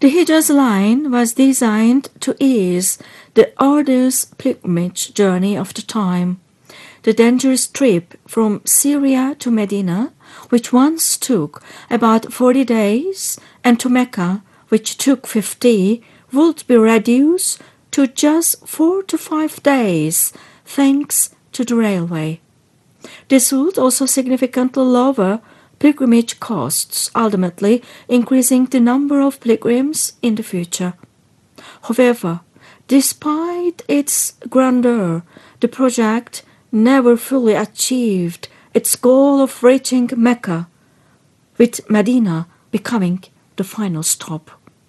The Hijaz line was designed to ease the arduous pilgrimage journey of the time. The dangerous trip from Syria to Medina, which once took about 40 days, and to Mecca, which took 50, would be reduced to just 4 to 5 days, thanks to the railway. This would also significantly lower pilgrimage costs, ultimately increasing the number of pilgrims in the future. However, despite its grandeur, the project never fully achieved its goal of reaching Mecca, with Medina becoming the final stop.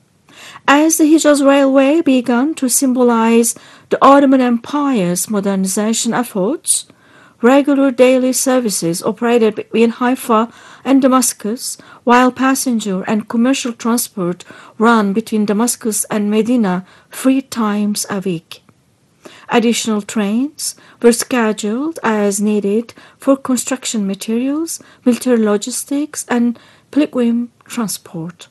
As the Hijaz Railway began to symbolize the Ottoman Empire's modernization efforts, regular daily services operated between Haifa and Damascus, while passenger and commercial transport ran between Damascus and Medina 3 times a week. Additional trains were scheduled as needed for construction materials, military logistics, and pilgrim transport.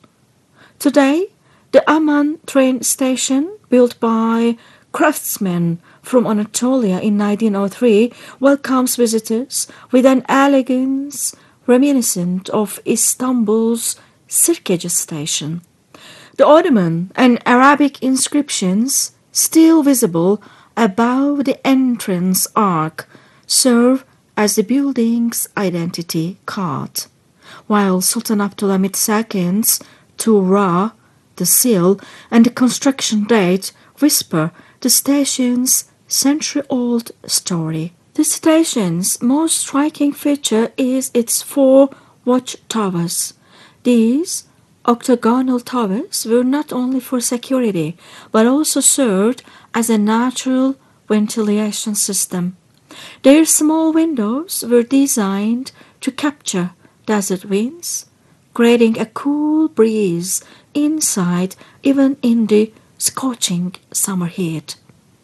Today, the Amman train station, built by craftsmen from Anatolia in 1903, welcomes visitors with an elegance reminiscent of Istanbul's Sirkeci station. The Ottoman and Arabic inscriptions, still visible above the entrance arch, serve as the building's identity card, while Sultan Abdullah II's Tuğra, the seal, and the construction date whisper the station's century-old story. The station's most striking feature is its 4 watchtowers. These octagonal towers were not only for security, but also served as a natural ventilation system. Their small windows were designed to capture desert winds, creating a cool breeze inside even in the scorching summer heat.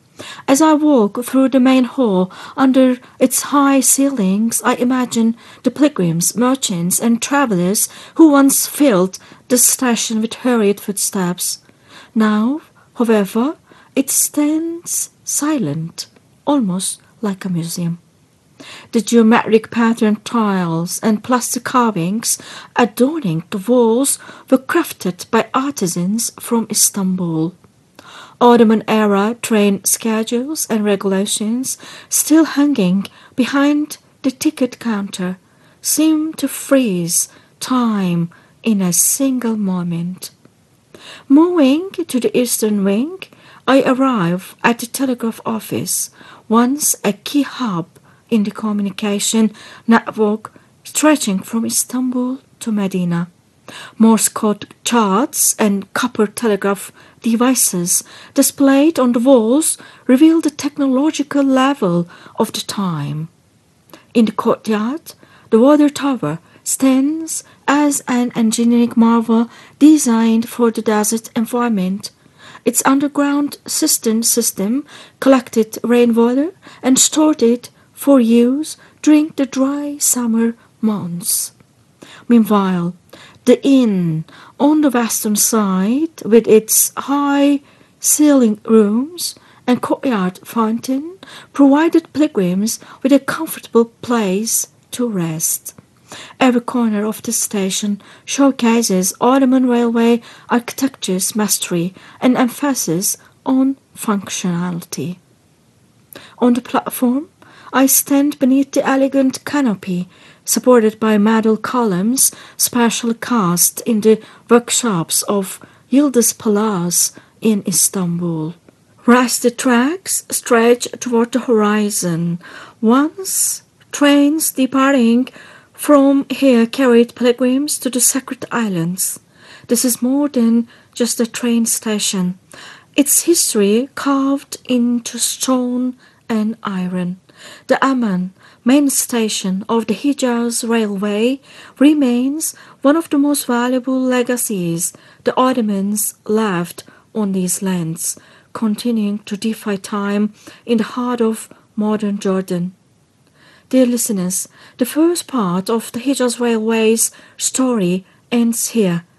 As I walk through the main hall under its high ceilings, I imagine the pilgrims, merchants, and travelers who once filled the station with hurried footsteps. Now, however, it stands silent, almost like a museum. The geometric patterned tiles and plaster carvings adorning the walls were crafted by artisans from Istanbul. Ottoman-era train schedules and regulations, still hanging behind the ticket counter, seem to freeze time in a single moment. Moving to the eastern wing, I arrive at the telegraph office, once a key hub in the communication network stretching from Istanbul to Medina. Morse code charts and copper telegraph devices displayed on the walls reveal the technological level of the time. In the courtyard, the water tower stands as an engineering marvel designed for the desert environment. Its underground cistern system collected rainwater and stored it for use during the dry summer months. Meanwhile, the inn on the western side, with its high ceiling rooms and courtyard fountain, provided pilgrims with a comfortable place to rest. Every corner of the station showcases Ottoman railway architecture's mastery and emphasis on functionality. On the platform, I stand beneath the elegant canopy, supported by metal columns specially cast in the workshops of Yıldız Palace in Istanbul. Rusty tracks stretch toward the horizon. Once, trains departing from here carried pilgrims to the sacred islands. This is more than just a train station. Its history carved into stone and iron. The Amman, main station of the Hijaz Railway, remains one of the most valuable legacies the Ottomans left on these lands, continuing to defy time in the heart of modern Jordan. Dear listeners, the first part of the Hijaz Railway's story ends here.